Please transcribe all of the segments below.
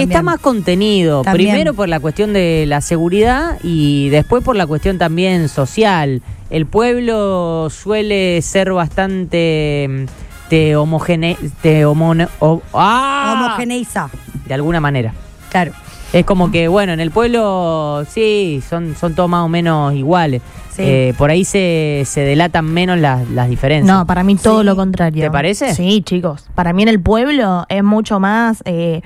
está más contenido. También. Primero por la cuestión de la seguridad y después por la cuestión también social. El pueblo suele ser bastante homogeneiza. de alguna manera. Claro. Es como que, bueno, en el pueblo sí, son todos más o menos iguales. Sí. Por ahí se delatan menos las diferencias. No, para mí todo lo contrario. ¿Te parece? Sí, chicos. Para mí en el pueblo es mucho más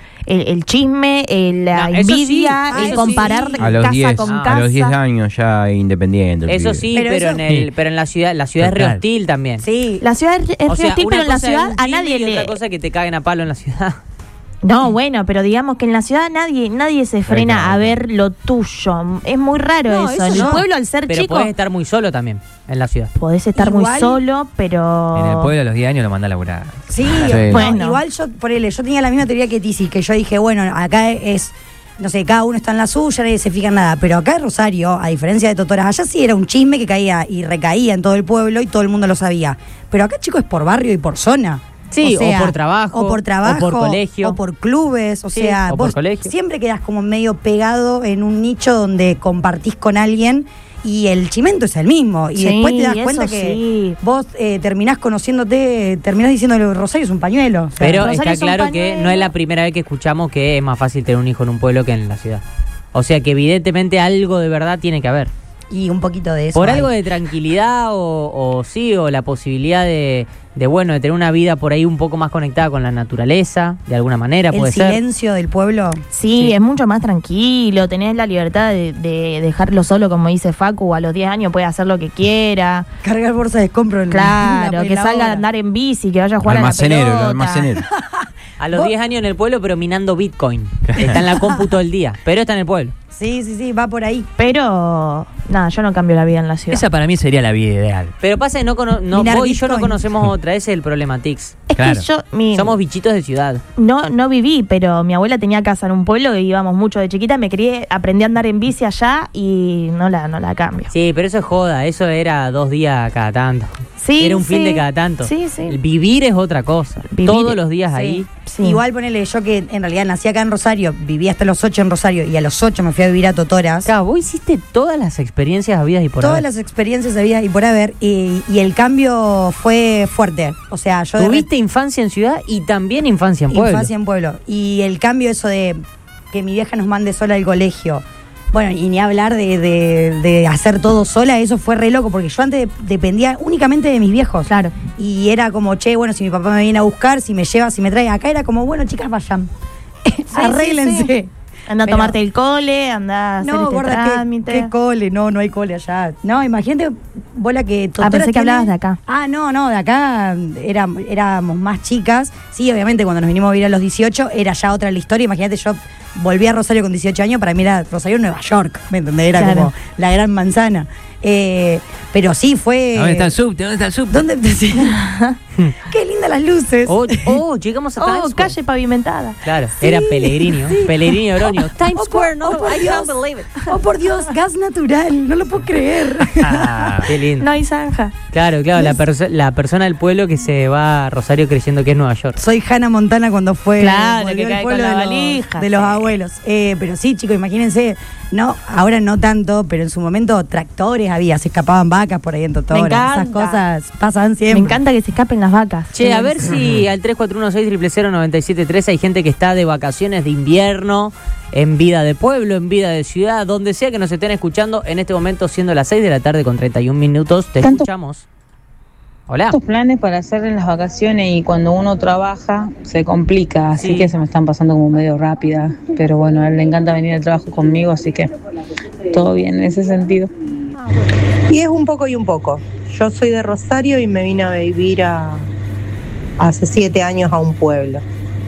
el chisme, la No, eso sí. envidia, Ah, el eso comparar sí. A los casa 10, con a casa. los 10 años ya independiente. el Eso pibe. sí, Pero pero, eso- en la ciudad es re Total. hostil también. Sí. La ciudad es O sea, hostil, una pero en la cosa es ciudad un a chisme nadie y le... otra cosa es que te caguen a palo en la ciudad. No, bueno, pero digamos que en la ciudad nadie se frena claro. a ver lo tuyo. Es muy raro No, eso. eso En el no. pueblo, al ser Pero chico, podés estar muy solo también en la ciudad. podés estar Igual- muy solo, pero... En el pueblo a los 10 años lo manda a laburar. Sí, Sí. no, Bueno. igual yo tenía la misma teoría que Tizi, que yo dije, bueno, acá es, no sé, cada uno está en la suya, nadie se fija en nada, pero acá en Rosario, a diferencia de Totoras, allá sí era un chisme que caía y recaía en todo el pueblo y todo el mundo lo sabía, pero acá, chicos, es por barrio y por zona. Sí, o por trabajo, o por colegio. o por clubes, o Sí, sea, o por vos colegio. siempre quedás como medio pegado en un nicho donde compartís con alguien y el chimento es el mismo. Y Sí, después te das eso cuenta que sí. vos terminás conociéndote, terminás diciendo Rosario es un pañuelo. O sea, Pero Rosario está es un claro que pañuelo. no es la primera vez que escuchamos que es más fácil tener un hijo en un pueblo que en la ciudad. O sea que evidentemente algo de verdad tiene que haber. y un poquito de eso. Por hay. algo de tranquilidad o sí, o la posibilidad de tener una vida por ahí un poco más conectada con la naturaleza, de alguna manera, El puede ser. silencio del pueblo. Sí, es mucho más tranquilo, tenés la libertad de dejarlo solo, como dice Facu, a los 10 años puede hacer lo que quiera. Cargar bolsas de compro en Claro, en que la salga a hora. andar en bici, que vaya a jugar Almacenero, a la el pelota. almacenero. A los 10 años en el pueblo, pero minando Bitcoin. Está en la compu todo el día, pero está en el pueblo. Sí, va por ahí. Pero, nada, yo no cambio la vida en la ciudad. Esa para mí sería la vida ideal. Pero pasa que Minar vos y yo no Bitcoin. conocemos otra, ese es el problema, Tix. Es Claro. que yo, Somos bichitos de ciudad. no viví, pero mi abuela tenía casa en un pueblo que íbamos mucho de chiquita, me crié, aprendí a andar en bici allá y no la cambio. Sí, pero eso es joda, eso era 2 días cada tanto. Sí, Era un fin sí. de cada tanto. Sí, sí. El vivir es otra cosa. Vivir- Todos los días Sí. ahí. Sí. Igual ponele yo que en realidad nací acá en Rosario, viví hasta los 8 en Rosario y a los 8 me fui a vivir a Totoras. Claro, vos hiciste todas las experiencias habidas y por Todas haber. las experiencias habidas y por haber, y el cambio fue fuerte. O sea, yo Tuviste infancia en ciudad y también infancia en pueblo. infancia en pueblo. Y el cambio eso de que mi vieja nos mande sola al colegio. Bueno, y ni hablar de hacer todo sola, eso fue re loco, porque yo antes dependía únicamente de mis viejos. Claro. Y era como, che, bueno, si mi papá me viene a buscar, si me lleva, si me trae. Acá era como, bueno, chicas, vayan. Arréglense. sí. Anda a Pero- tomarte el cole, anda a hacer No, este gorda, trámite. ¿qué cole? No hay cole allá. No, imagínate, bola que Totoras pensé que tiene- hablabas de acá. Ah, no, de acá éramos más chicas. Sí, obviamente cuando nos vinimos a vivir a los 18 era ya otra la historia. Imagínate, yo volví a Rosario con 18 años, para mí era Rosario Nueva York, ¿me entendés? Era Claro. como la gran manzana. Pero sí fue... ¿Dónde está el subte? ¿Dónde está el subte? ¿Dónde? Sí. Qué lindas las luces. Llegamos a Oh, Times Square. calle pavimentada. Claro, Sí, era Pellegrini, ¿no? sí. Pellegrini Oroño. Times Oh, Square, oh, no, por I Dios. can't believe it. Oh, por Dios, gas natural, no lo puedo creer. Ah, Qué lindo. No hay zanja. Claro, la persona del pueblo que se va a Rosario creyendo que es Nueva York. Soy Hannah Montana cuando fue Claro, volvió que al cae pueblo con la de los- valija, de los sí. abuelos. Pero sí, chicos, imagínense, no, ahora no tanto, pero en su momento tractores había, se escapaban vacas por ahí en Totora. Me encanta. Esas cosas pasaban siempre. Me encanta que se escapen las vacas. Che, a ver si al 3416000973 hay gente que está de vacaciones de invierno, en vida de pueblo, en vida de ciudad, donde sea que nos estén escuchando en este momento, siendo las 6 de la tarde con 31 minutos. Te escuchamos. Hola. Tantos planes para hacer en las vacaciones y cuando uno trabaja se complica, así Sí. que se me están pasando como medio rápida, pero bueno, a él le encanta venir al trabajo conmigo, así que todo bien en ese sentido. Y es un poco y un poco. Yo soy de Rosario y me vine a vivir hace 7 años a un pueblo.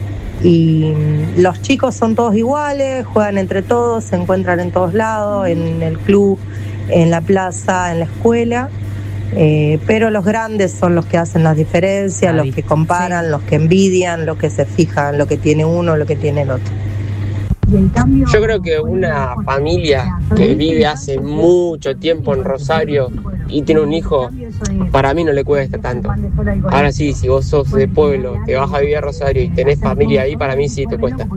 Y los chicos son todos iguales, juegan entre todos, se encuentran en todos lados, en el club, en la plaza, en la escuela. Pero los grandes son los que hacen las diferencias, los que comparan, los que envidian, los que se fijan, lo que tiene uno, lo que tiene el otro. Yo creo que una familia que vive hace mucho tiempo en Rosario y tiene un hijo, para mí no le cuesta tanto. Ahora sí, si vos sos de pueblo, te vas a vivir a Rosario y tenés familia ahí, para mí sí te cuesta.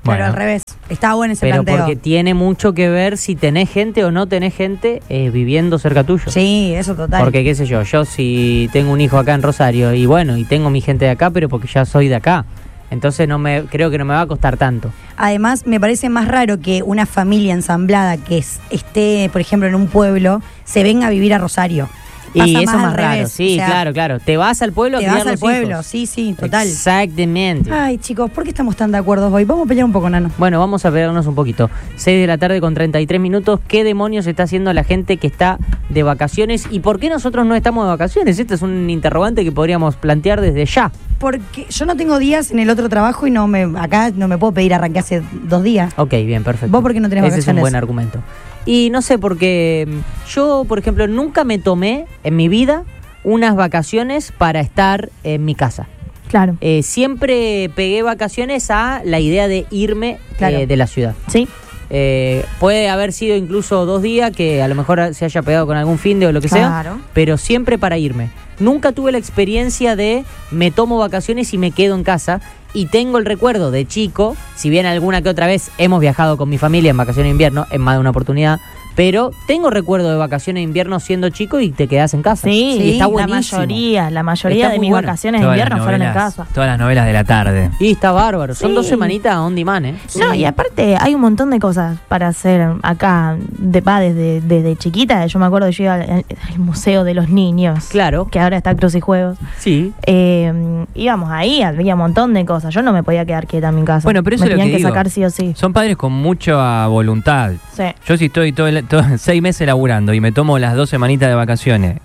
Pero Bueno. al revés. Está bueno ese Pero planteo. porque tiene mucho que ver si tenés gente o no tenés gente viviendo cerca tuyo. Sí, eso total. Porque qué sé yo si tengo un hijo acá en Rosario y bueno, y tengo mi gente de acá, pero porque ya soy de acá. Entonces creo que no me va a costar tanto. Además, me parece más raro que una familia ensamblada que esté, por ejemplo, en un pueblo, se venga a vivir a Rosario. Y Pasa eso es más más al raro, revés. sí, O sea, claro. Te vas al pueblo a Te criar vas al los pueblo, hijos. sí, total. Exactamente. Ay, chicos, ¿por qué estamos tan de acuerdo hoy? Vamos a pelear un poco, Nano. Bueno, vamos a pegarnos un poquito. 6 de la tarde con 33 minutos. ¿Qué demonios está haciendo la gente que está de vacaciones? ¿Y por qué nosotros no estamos de vacaciones? Este es un interrogante que podríamos plantear desde ya. Porque yo no tengo días en el otro trabajo y acá no me puedo pedir arranque hace 2 días. Ok, bien, perfecto. ¿Vos por qué no tenés Ese es un vacaciones? buen argumento. Y no sé, porque yo, por ejemplo, nunca me tomé en mi vida unas vacaciones para estar en mi casa. Claro. Siempre pegué vacaciones a la idea de irme Claro. de la ciudad. Sí. Puede haber sido incluso 2 días que a lo mejor se haya pegado con algún finde o lo que Claro. sea, pero siempre para irme. Nunca tuve la experiencia de me tomo vacaciones y me quedo en casa. Y tengo el recuerdo de chico, si bien alguna que otra vez hemos viajado con mi familia en vacaciones de invierno, en más de una oportunidad, pero tengo recuerdo de vacaciones de invierno siendo chico y te quedás en casa. Sí, Y está la buenísimo. mayoría Está de muy mis bueno. vacaciones de Todas las invierno fueron en novelas- casa. Todas las novelas de la tarde. Y está bárbaro. Son Sí. 2 semanitas on demand, ¿eh? No, y aparte hay un montón de cosas para hacer acá, desde chiquita. Yo me acuerdo que yo iba al Museo de los Niños, Claro. que ahora está Cruz y Juegos. Sí. Íbamos ahí, había un montón de cosas. Yo no me podía quedar quieta en mi casa. Bueno, pero eso me es lo tenían que que digo. sacar sí o sí. Son padres con mucha voluntad. Sí. Yo si estoy 6 meses laburando y me tomo las 2 semanitas de vacaciones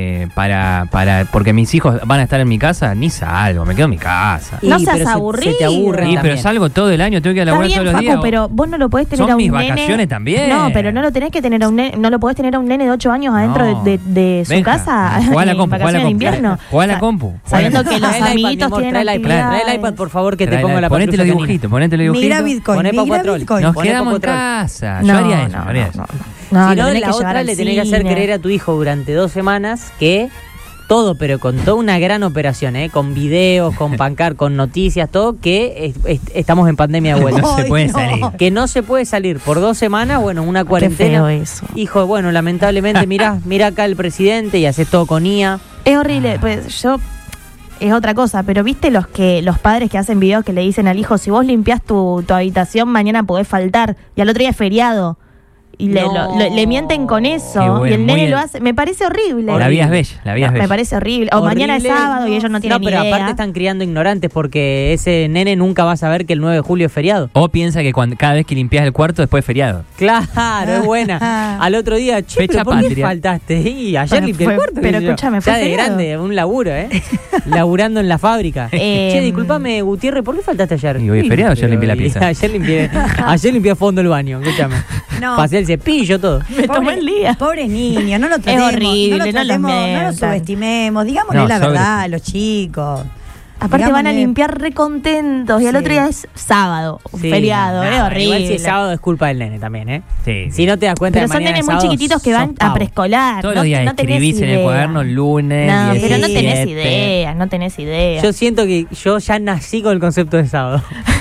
porque mis hijos van a estar en mi casa, ni salgo, me quedo en mi casa. No Y, seas pero aburrido. Se te aburre Sí, pero también. salgo todo el año, tengo que ir a Está laburar bien, todos los Facu, días. pero vos no lo podés tener Son a un mis nene. vacaciones también. No, pero no lo tenés que tener a un nene, no lo podés tener a un nene de 8 años adentro No. de su Benja, casa jugá a la en compu, jugá a la vacaciones de compu. invierno. Jugá a la Sa- compu. Sabiendo que los Trae el iPad, mi amiguitos amor, tienen trae el iPad. actividades. Trae el iPad, por favor, que te Trae pongo la ponete patrulla los canina. dibujitos, ponete los dibujitos. Migra Bitcoin, Poné migra Paw Patrol. Bitcoin. Nos Poné quedamos Paw en Patrol. casa. No, Yo haría eso, no, haría no, eso. no, Si lo no, tenés la que llevar otra al le tenés que hacer cine. creer a tu hijo durante 2 semanas que todo, pero con toda una gran operación, con videos, con con noticias, todo, que estamos en pandemia de vuelta. No se Ay, puede no. salir. Que no se puede salir por 2 semanas, bueno, una Qué cuarentena. feo eso. Hijo, bueno, lamentablemente, mirá acá el presidente y haces todo con IA. Es horrible, pues yo es otra cosa, pero viste los padres que hacen videos que le dicen al hijo, si vos limpiás tu habitación, mañana podés faltar, y al otro día es feriado. Y No. le mienten con eso, Qué bueno, y el muy nene bien. lo hace. Me parece horrible. La vida es bella, la vida es Me bella. parece horrible. O mañana es Horrible. sábado y ellos no tienen No, pero idea. aparte están criando ignorantes porque ese nene nunca va a saber que el 9 de julio es feriado. O piensa que cada vez que limpias el cuarto, después es feriado. Claro, es buena. Al otro día, che, Fecha pero ¿por qué patria. faltaste? Y ayer Bueno, limpié el fue- cuarto. pero qué sé yo. escúchame, fue Ya de feriado. grande, un laburo, Laburando en la fábrica. Che, disculpame, Gutiérrez, ¿por qué faltaste ayer? Y hoy es feriado, ayer limpié la pieza. Ayer limpié a fondo el baño, escúchame. No. Pasé el cepillo, todo. Me tomé el día. Pobres niños, no lo tratemos, horrible, no lo no los tratemos, no lo mientan. subestimemos, digámosle No, la sobre- verdad a los chicos. Aparte van a Digámosle- limpiar re contentos y al Sí. otro día es sábado, un Sí, feriado, es nada, horrible. Igual si es sábado es culpa del nene también, Sí, Si no te das cuenta Pero de son mañana nenes es muy sábado, chiquititos que van sos a pavo. preescolar. Todos los días tenés escribís en el idea. cuaderno lunes. No, pero no 17. tenés idea, no tenés idea. Yo siento que yo ya nací con el concepto de sábado.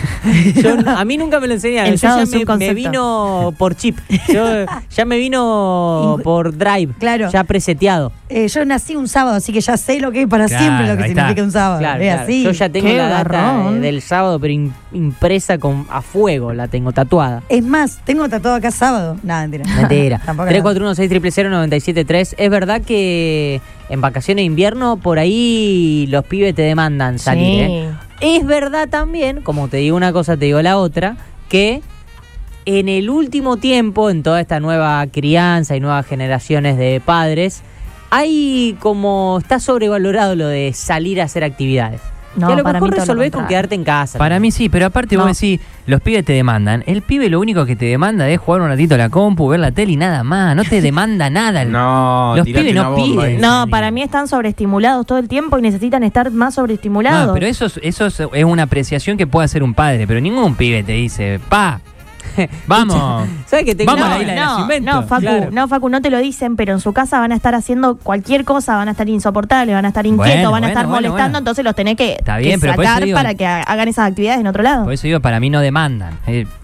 A mí nunca me lo enseñaron. El Yo sábado ya es un me concepto. vino por chip. Ya me vino por drive. Claro. Ya preseteado. Yo nací un sábado, así que ya sé lo que es para Claro, siempre lo que ahí significa está. un sábado. Claro, Es claro. así. Yo ya tengo Qué la data garrón. del sábado, pero impresa a fuego. La tengo tatuada. Es más, tengo tatuado acá sábado. Nada, mentira. Mentira. Tampoco nada. 341-600-973. Es verdad que en vacaciones de invierno por ahí los pibes te demandan salir, Sí. Es verdad también, como te digo una cosa, te digo la otra, que en el último tiempo, en toda esta nueva crianza y nuevas generaciones de padres, está sobrevalorado lo de salir a hacer actividades. No, que a lo para mejor mí todo lo resolvés con contrario. quedarte en casa. Para mí sí, pero aparte No. vos decís, los pibes te demandan. El pibe lo único que te demanda es jugar un ratito a la compu, ver la tele y nada más. No te demanda nada. No, Los tirate pibes una no bomba piden. ahí. No, para mí están sobreestimulados todo el tiempo y necesitan estar más sobreestimulados. No, pero eso es una apreciación que puede hacer un padre, pero ningún pibe te dice, pa, Vamos. ¿Sabes que Vamos a la isla de nacimiento. No, Facu, Claro. no, Facu, no te lo dicen, pero en su casa van a estar haciendo cualquier cosa, van a estar insoportables, van a estar inquietos, Bueno, van a estar bueno, molestando, bueno. entonces los tenés que, Está bien, que pero por eso sacar digo- para que hagan esas actividades en otro lado. Por eso digo, para mí no demandan.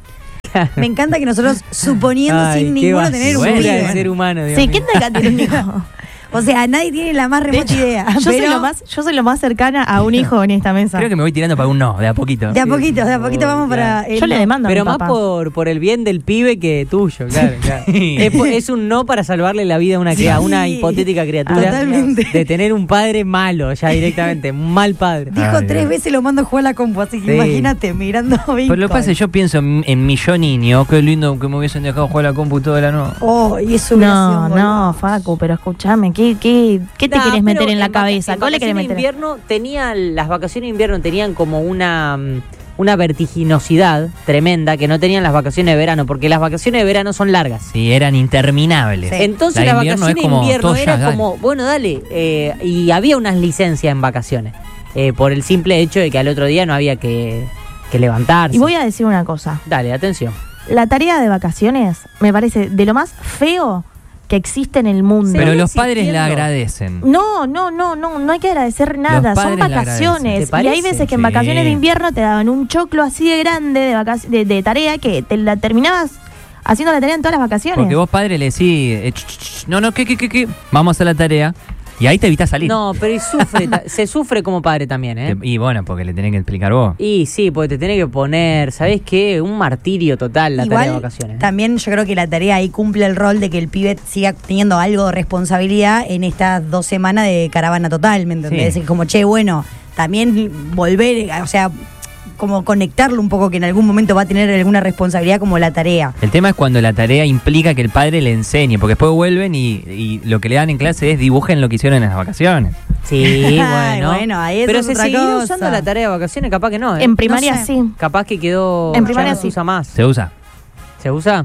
Me encanta que nosotros, suponiendo Ay, sin qué ninguno vacío. tener un Bueno, Basura de pibe. ser humano, Dios Sí, mío. ¿quién te tiene un hijo? O sea, nadie tiene la más remota idea. Yo soy, pero yo soy lo más cercana a un hijo en esta mesa. Creo que me voy tirando para un no, de a poquito. de a poquito vamos claro. para. Yo le demando Pero a mi más papá. por el bien del pibe que tuyo, claro. Es un no para salvarle la vida a una, a una hipotética criatura. Totalmente. De tener un padre malo, ya directamente, un mal padre. Dijo Ay, 3 Dios. veces lo mando a jugar a la compu, así que Sí. imagínate, mirando Pero lo que pasa es que yo pienso en mi yo niño, qué lindo que me hubiesen dejado jugar a la compu toda la noche. Oh, y eso hubiera sido No, un no, golazo. Facu, pero escúchame, ¿qué te Nah, quieres meter pero en la cabeza? En ¿Cuál le querés vacaciones de meter? invierno las vacaciones de invierno tenían como una vertiginosidad tremenda que no tenían las vacaciones de verano, porque las vacaciones de verano son largas. Sí, eran interminables. Sí. Entonces La las de invierno vacaciones es como, de invierno todo ya, era dale. como, bueno, dale, y había unas licencias en vacaciones, por el simple hecho de que al otro día no había que levantarse. Y voy a decir una cosa. Dale, atención. La tarea de vacaciones me parece de lo más feo que existe en el mundo. Pero van los padres existiendo. la agradecen. No hay que agradecer nada, Los son padres la vacaciones. agradecen. ¿Te Y hay parece? veces que en Sí. vacaciones de invierno te daban un choclo así de grande de tarea que te la terminabas haciendo la tarea en todas las vacaciones. Porque vos, padre, le decís, no, ¿qué? Vamos a hacer la tarea. Y ahí te evitas salir. No, pero se sufre como padre también, ¿eh? Y bueno, porque le tenés que explicar vos. Y sí, porque te tenés que poner, ¿sabés qué? Un martirio total la tarea de Igual, vacaciones. también yo creo que la tarea ahí cumple el rol de que el pibe siga teniendo algo de responsabilidad en estas 2 semanas de caravana total, ¿me entendés? Sí. Es como, che, bueno, también volver, o sea, como conectarlo un poco que en algún momento va a tener alguna responsabilidad como la tarea. El tema es cuando la tarea implica que el padre le enseñe, porque después vuelven y lo que le dan en clase es dibujen lo que hicieron en las vacaciones. Sí, Ay, bueno. bueno, ahí eso pero es se otra seguirá cosa. usando la tarea de vacaciones, capaz que no, ¿eh? En primaria No sé. sí. Capaz que quedó. En ya primaria no se sí. usa más. ¿Se usa? ¿Se usa?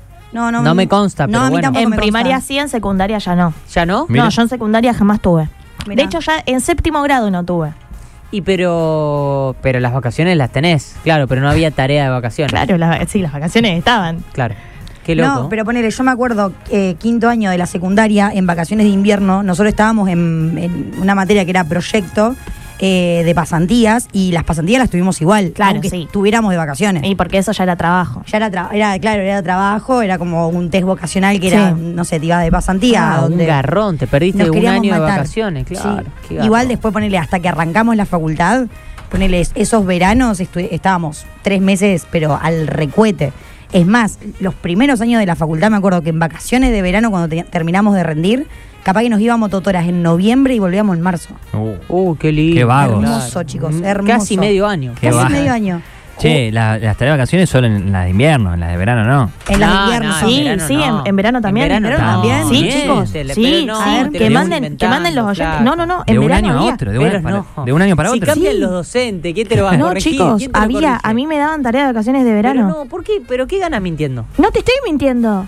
No me consta, no, pero a mí bueno. tampoco En me primaria consta. sí, en secundaria ya no. ¿Ya no? Mira. No, yo en secundaria jamás tuve. Mirá. De hecho, ya en 7º grado no tuve. Y pero las vacaciones las tenés, claro, pero no había tarea de vacaciones. Claro, sí, las vacaciones estaban. Claro. Qué loco. No, pero ponele, yo me acuerdo, 5º año de la secundaria, en vacaciones de invierno, nosotros estábamos en una materia que era proyecto de pasantías, y las pasantías las tuvimos igual, Claro, aunque sí. tuviéramos de vacaciones. Y porque eso ya era trabajo. Ya era trabajo, era como un test vocacional que era, Sí. no sé, te ibas de pasantía. Ah, un donde garrón, te perdiste nos un queríamos año de matar. vacaciones, claro. Sí. qué garrón. Igual después ponele, hasta que arrancamos la facultad, ponele esos veranos, estábamos 3 meses, pero al recuete. Es más, los primeros años de la facultad, me acuerdo que en vacaciones de verano, cuando terminamos de rendir, capaz que nos íbamos totoras en noviembre y volvíamos en marzo. Qué lindo. Qué vagos. Hermoso, chicos, Mm, hermoso. Casi medio año. Qué Casi baja. medio año. Che, las tareas de vacaciones solo en las de invierno, en las de verano no. En las de No, invierno. no, son. Sí, verano sí, no. en verano también. En verano también. Sí, Bien, chicos. pero Sí, no, sí, te lo que estás manden inventando, los oyentes. flaco. No, en De un verano año a había. otro, Pero de un año para Si otro. cambian Sí. los docentes, ¿quién te lo va a No, corregir? chicos, ¿Quién te lo había, corrige? a mí me daban tarea de vacaciones de Pero verano. no, ¿por qué? ¿Pero qué ganas mintiendo? No te estoy mintiendo.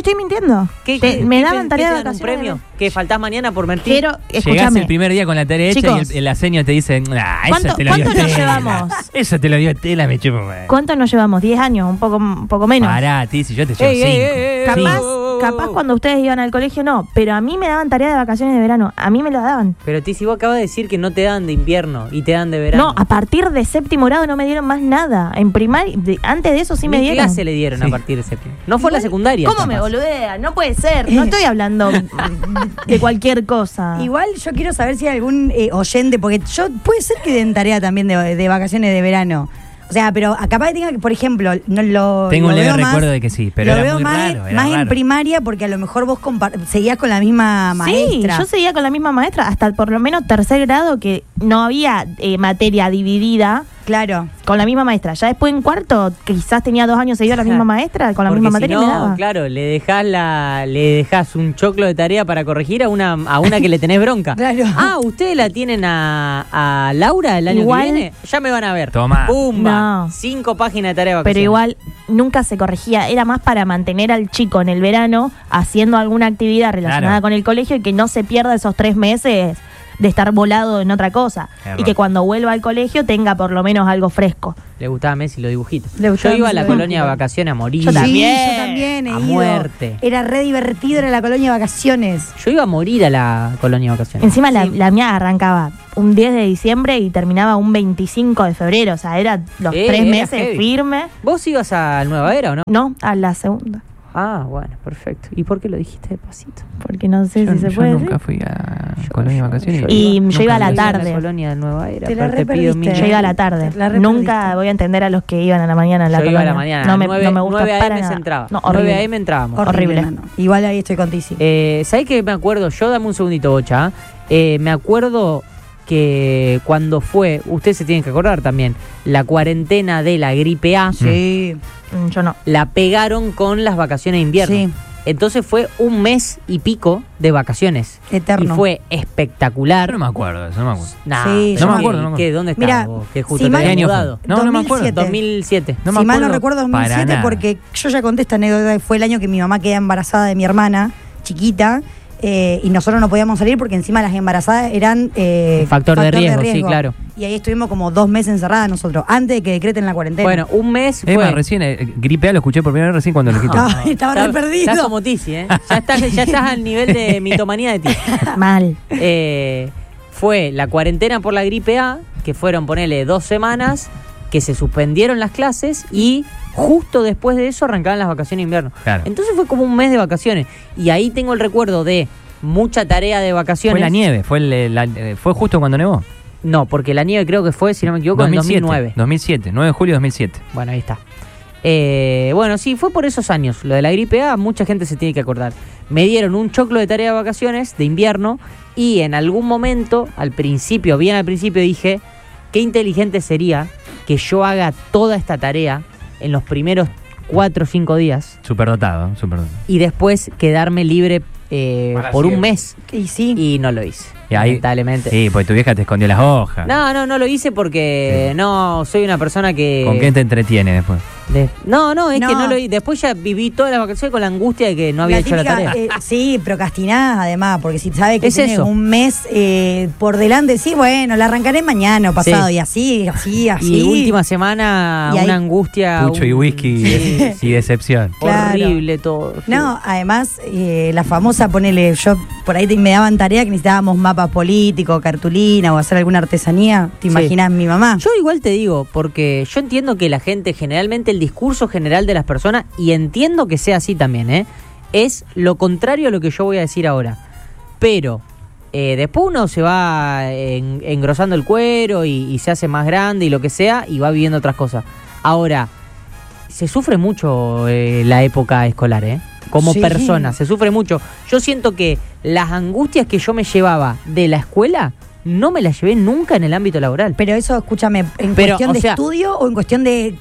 Me daban tarea de te dan un vacaciones. premio? ¿Que faltás mañana por mentir? Quiero, Llegás escúchame. el primer día con la tarea hecha Chicos. y el aseño te dice, eso te lo dio ¿Cuánto nos Tela. llevamos? Eso te lo dio Tela, me chupo. ¿Cuánto nos llevamos? 10 años, un poco menos. Pará, Tizi, yo te llevo 5. Capaz cuando ustedes iban al colegio no, pero a mí me daban tarea de vacaciones de verano. A mí me lo daban. Pero Tizi, vos acabas de decir que no te dan de invierno y te dan de verano. No, a partir de 7º grado no me dieron más nada. En primaria, antes de eso sí me ¿Qué dieron. clase le dieron a Sí. partir de séptimo? No fue la secundaria. ¿Cómo me capaz. boludea? No puede ser. No estoy hablando de cualquier cosa. Igual yo quiero saber si hay algún oyente, porque puede ser que den tarea también de vacaciones de verano. O sea, pero capaz que tenga que, por ejemplo, no lo Tengo un lo leve veo más- recuerdo de que sí, pero lo era veo muy más, raro. Era más en raro. primaria, porque a lo mejor vos seguías con la misma maestra. Sí, yo seguía con la misma maestra hasta por lo menos 3er grado, que no había materia dividida Claro. con la misma maestra. Ya después en 4, quizás tenía 2 años seguido la misma maestra, con la Porque misma si materia no, me daba. claro, le dejás un choclo de tarea para corregir a una que le tenés bronca. Claro. Ah, ustedes la tienen a Laura el año Igual- que viene. Ya me van a ver. Tomá. Pumba. No. 5 páginas de tarea de Pero vacaciones. igual nunca se corregía, era más para mantener al chico en el verano haciendo alguna actividad relacionada Claro. con el colegio y que no se pierda esos 3 meses de estar volado en otra cosa. Es Y que verdad. cuando vuelva al colegio tenga por lo menos algo fresco. Le gustaba a Messi los dibujitos. Le gustaba Yo iba a Messi la los colonia de dibujitos. vacaciones a morir. Yo también. Sí, yo también he A ido. muerte. Era re divertido, era la colonia de vacaciones. Yo iba a morir a la colonia de vacaciones. Encima la mía arrancaba un 10 de diciembre y terminaba un 25 de febrero. O sea, era los 3 era meses heavy. firme. ¿Vos ibas a Nueva Era o no? No, a la segunda. Ah, bueno, perfecto. ¿Y por qué lo dijiste despacito? Porque no sé Yo, si se yo puede nunca decir. fui a colonia de vacaciones. Y yo nunca iba a la fui. tarde. La colonia de Nueva Era. Te la pero te pido reperdiste. mil- Yo iba a la tarde. La re Nunca perdiste. voy a entender a los que iban a la mañana en la Yo iba a colonia. la mañana. No me, 9, no me gusta 9 para AM se nada. entraba. No, 9 horrible. AM entrábamos. Horrible. No. Igual ahí estoy con Tizi. ¿Sabés qué me acuerdo? Yo dame un segundito, Bocha. Me acuerdo que cuando fue, ustedes se tienen que acordar también, la cuarentena de la gripe A, Sí. Yo no. la pegaron con las vacaciones de invierno. Sí. Entonces fue un mes y pico de vacaciones. Eterno. Y fue espectacular. Yo no me acuerdo de eso, no me acuerdo. Nah, Sí, pero no me ¿qué- acuerdo, no me qué- acuerdo. ¿Dónde Mira, estabas vos? Que justo si te mal- habías ¿Qué año fue? mudado. No, no me acuerdo. 2007. 2007. No me Si mal no acuerdo recuerdo para 2007 nada. porque yo ya conté esta anécdota, fue el año que mi mamá queda embarazada de mi hermana, chiquita, y nosotros no podíamos salir porque encima las embarazadas eran Un factor de riesgo, sí, claro. Y ahí estuvimos como 2 meses encerradas nosotros, antes de que decreten la cuarentena. Bueno, un mes Es fue... más, recién, gripe A lo escuché por primera vez recién cuando lo dijiste. Ay, estaba re perdido. Estás como Tizi, ¿eh? Ya estás al nivel de mitomanía de Tizi. Mal. Fue la cuarentena por la gripe A, que fueron, ponele, 2 semanas, que se suspendieron las clases y justo después de eso arrancaban las vacaciones de invierno. Claro. Entonces fue como un mes de vacaciones. Y ahí tengo el recuerdo de mucha tarea de vacaciones. Fue la nieve, fue justo cuando nevó. No, porque la nieve creo que fue, si no me equivoco, en 2009. 2007, 9 de julio de 2007. Bueno, ahí está. Bueno, sí, fue por esos años. Lo de la gripe A, mucha gente se tiene que acordar. Me dieron un choclo de tarea de vacaciones de invierno y en algún momento, bien al principio dije, qué inteligente sería que yo haga toda esta tarea en los primeros 4 o 5 días Superdotado. y después quedarme libre por un mes. Y sí. Y no lo hice, Y ahí- lamentablemente. Sí, porque tu vieja te escondió las hojas. No lo hice porque no soy una persona que... ¿Con qué te entretiene después? No, es No. que no lo hice. Después ya viví todas las vacaciones con la angustia de que no había hecho la típica, tarea. sí, procrastinás además, porque si sabes que Es tienes eso. un mes por delante, sí, bueno, la arrancaré mañana o pasado, Sí. y así. Y última semana, Y ahí- una angustia. Pucho y whisky Sí. y decepción. Claro. Horrible todo. No, además, la famosa, ponele, yo por ahí me daban tarea que necesitábamos mapas políticos, cartulina o hacer alguna artesanía. ¿Te Sí. imaginas mi mamá? Yo igual te digo, porque yo entiendo que la gente, generalmente el discurso general de las personas, y entiendo que sea así también, es lo contrario a lo que yo voy a decir ahora. Pero después uno se va engrosando el cuero y se hace más grande y lo que sea, y va viviendo otras cosas. Ahora, se sufre mucho la época escolar, como Sí. persona, se sufre mucho. Yo siento que las angustias que yo me llevaba de la escuela no me las llevé nunca en el ámbito laboral. Pero eso, escúchame, ¿en Pero, cuestión o de sea, estudio o en cuestión de